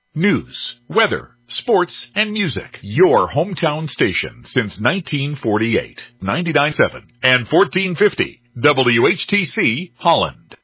News, weather, sports, and music. Your hometown station since 1948. 99.7 and 1450 WHTC Holland.